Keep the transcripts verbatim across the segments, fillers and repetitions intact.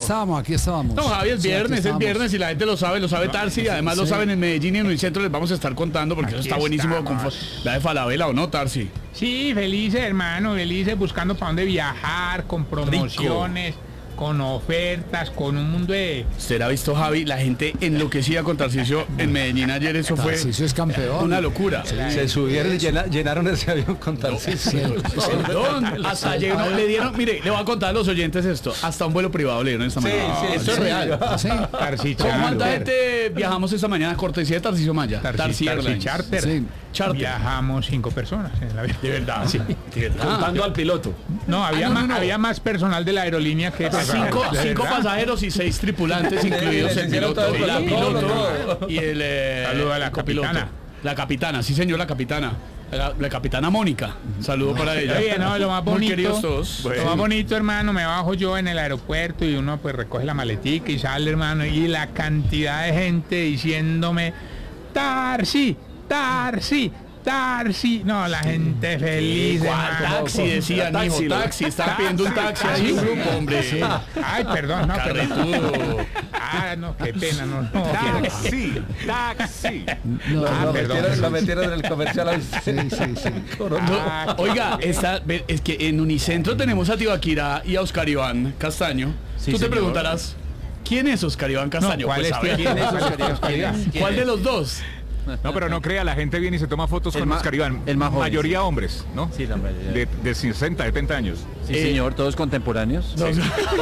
estábamos, aquí estábamos. No, Javi, es Sí, aquí viernes, es estábamos. viernes y la gente lo sabe, lo sabe Tarsi, además lo Sí. saben en Medellín y en Unicentro, les vamos a estar contando porque eso Aquí está buenísimo. Con estamos. la de Falabella, ¿o no, Tarsi? Sí, felices, hermano, felices buscando para dónde viajar, con promociones, con ofertas, con un mundo de... Usted ha visto, Javi, la gente enloquecida con Tarcisio en Medellín ayer, eso fue Tarcisio es campeón. una locura. Se subieron y llena- llenaron ese avión con Tarcisio. Perdón, hasta llenó, le dieron, mire, le voy a contar a los oyentes esto, hasta un vuelo privado le dieron esta mañana. sí, Esto es sí. real. Sí. Tarsi ¿Con Charter. cuánta gente viajamos esta mañana? Cortesía de Tarcisio Maya. Tarsi, Tarsi Tarsi Airlines. Charter. Sí. Charter. Viajamos cinco personas en el avión. De verdad. Sí. De verdad. Contando al piloto. No, había, Ah, no, más, no, no. había más personal de la aerolínea que... Cinco, de cinco verdad. pasajeros y seis tripulantes, incluidos el hicieron piloto, todo y la el piloto protocolo. y el eh, Saludo a la copiloto. capitana. La capitana, sí señor, la capitana. La, la capitana Mónica. Saludo para ella. Oye, no, lo más Muy bonito, queridos todos. lo más bonito, hermano, me bajo yo en el aeropuerto y uno pues recoge la maletica y sale, hermano, y la cantidad de gente diciéndome, Tarsi, Tarsi, Tarsi. No, la gente feliz, ¿Cuál hermano. taxi decían, Taxi, hijo? ¿no? Taxi, estaban pidiendo un taxi ahí, Sí. un grupo, hombre. Ay, perdón, no, perdón. Carretudo. Ah, no, qué pena, no, no. Taxi, taxi. No, Ah, no, perdón. Metieron- Lo metieron en el comercial. Sí, sí, sí. No, Ah, oiga, está, ve, es que en Unicentro tenemos a Tibaquirá y a Oscar Iván Castaño. Sí, Tú te señor. preguntarás, ¿quién es Oscar Iván No, Castaño? ¿cuál Pues es a ver, quién es Oscar Iván? ¿Quién es? ¿Quién ¿cuál es? de los dos? No, pero no crea, la gente viene y se toma fotos El con ma- Oscar Iván. el más joven, Mayoría hombres, ¿no? Sí, la mayoría. De, de sesenta, setenta años. Sí, Eh, señor, todos contemporáneos. No,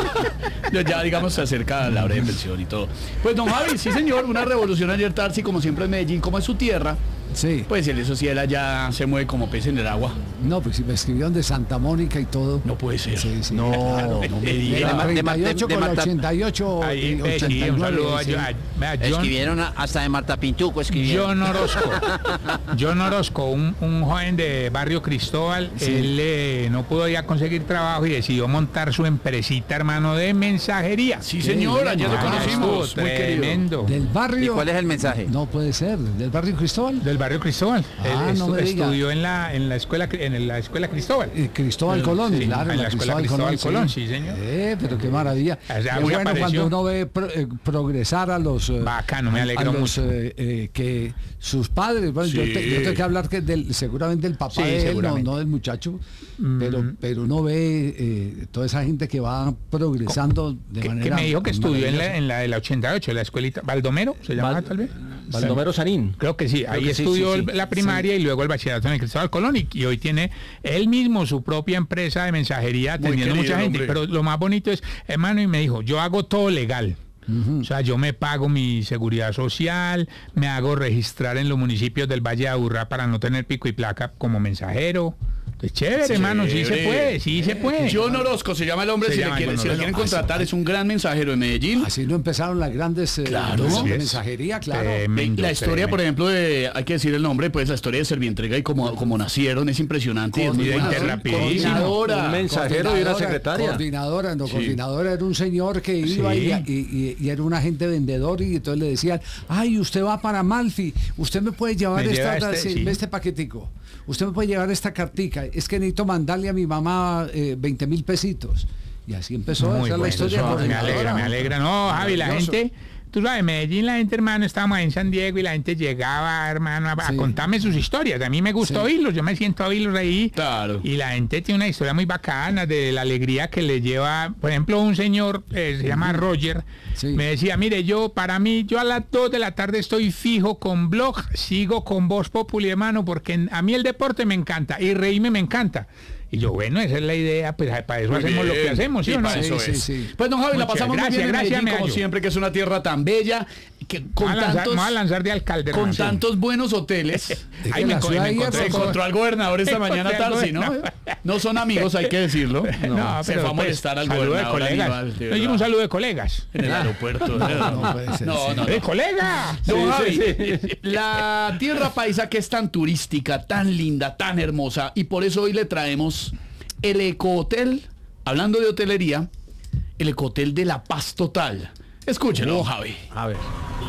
no, ya digamos se acerca la hora de pensión y todo. Pues don Javi, sí señor, una revolución ayer Tarsi, como siempre en Medellín, como es su tierra, Sí. pues él eso sí, él allá se mueve como pez en el agua. No, pues si me escribieron de Santa Mónica y todo. No puede ser. Sí, sí. No, Claro, no me De diga. la de ma- de ma- treinta y ocho de con la mata- ochenta y ocho Ahí, y ve, sí, ochenta y un nueve. saludo a, sí. a- a John, Escribieron a- hasta de Marta Pintuco, escribieron. John Orozco. John Orozco, un, un joven de Barrio Cristóbal. Él eh, no pudo ya conseguir trabajo y decidió montar su empresita, hermano, de mensajería. Sí señor, ayer lo Ah, conocimos, estuvo muy querido. tremendo. Del barrio. ¿Y cuál es el mensaje? No puede ser. ¿Del barrio Cristóbal? Del Barrio Cristóbal. Ah, Él no estu- me diga. estudió en la en la escuela cri- en la escuela Cristóbal. Eh, Cristóbal Colón, sí, claro. en la escuela Cristóbal Colón, sí, señor. Eh, pero qué maravilla. O sea, Qué muy bueno apareció. cuando uno ve pro- eh, progresar a los... eh, Bacano, me a alegro los, mucho. eh, eh, que sus padres, bueno, yo, Sí. te- yo tengo que hablar que del, seguramente del papá Sí, de él, no, seguramente. no del muchacho, pero, pero uno ve eh, toda esa gente que va progresando de Que, que manera me dijo que estudió en la, maravillosa. en la de la ochenta y ocho, la escuelita Baldomero, ¿se llama Val- tal vez? Baldomero Sanín. Creo que sí, ahí que sí, estudió sí, sí. el- la primaria y luego el bachillerato en el Cristóbal Colón y, y hoy tiene él mismo su propia empresa de mensajería atendiendo querido mucha el gente. hombre. Pero lo más bonito es, hermano, y me dijo, yo hago todo legal. O sea, yo me pago mi seguridad social, me hago registrar en los municipios del Valle de Aburrá para no tener pico y placa como mensajero. Es chévere, hermano, sí se Chévere. puede, sí se puede. John Orozco se llama el hombre, Se si, le, llama quieren, John si le Orozco. quieren contratar, es un gran mensajero de Medellín. Así no empezaron las grandes eh, Claro, ¿no? así de es. mensajería, claro. Tremendo, La historia, por tremendo. ejemplo, de, hay que decir el nombre, pues la historia de Servientrega y como, como nacieron es impresionante. y es Con- muy y de buena. Interrapidísimo. Coordinadora. Un mensajero y una secretaria. Coordinadora, no, coordinadora era un señor que iba Sí. y, y- y- y era un agente vendedor y entonces le decían, ay, usted va para Malfi, usted me puede llevar Me esta, lleva este, sí, sí. este paquetico, usted me puede llevar esta cartica, es que necesito mandarle a mi mamá eh, veinte mil pesitos. Y así empezó, Muy esa es la bueno, historia. eso me coordinadora. alegra, me alegra. No, Javi, la Maravilloso. gente, tú sabes, Medellín, la gente, hermano, estábamos en San Diego y la gente llegaba, hermano, a, a Sí. contarme sus historias. A mí me gusta Sí. oírlos, yo me siento a oírlos ahí. Claro. Y la gente tiene una historia muy bacana de la alegría que le lleva. Por ejemplo, un señor, eh, se llama Roger, Sí. me decía, mire, yo, para mí, yo a las dos de la tarde estoy fijo con blog, sigo con Voz Populi, hermano, porque a mí el deporte me encanta y reírme me encanta. Y yo, bueno, esa es la idea, pues para eso Muy hacemos lo que bien. hacemos, ¿sí Y o no? para eso Sí, es. sí, sí. Pues don Javi, la Muchas pasamos muy gracias, bien en gracias, Medellín, como Meallo. siempre, que es una tierra tan bella, que con Me voy a lanzar- tantos, me voy a lanzar de alcalde, con hermano. tantos buenos hoteles. Es Ahí que me la co- ciudad me de encontré Hierro- Se encontró al gobernador esta Encontré mañana, al Tarsi, ¿no? gobernador. No son amigos, hay que decirlo. No, se pero fue a pues, molestar al saludo de gobernador colegas. Aníbal, de No, yo un verdad. saludo de colegas. En el aeropuerto. no puede ser, No, sí. no, no. ¡Eh, colega! Don Sí, Javi, sí, la tierra paisa que es tan turística, tan linda, tan hermosa, y por eso hoy le traemos el Ecohotel, hablando de hotelería, el Ecohotel de La Paz Total. Escúchelo, don Javi. A ver.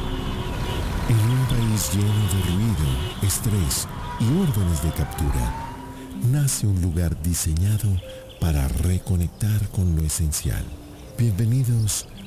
En un país lleno de ruido, estrés y órdenes de captura, nace un lugar diseñado para reconectar con lo esencial. Bienvenidos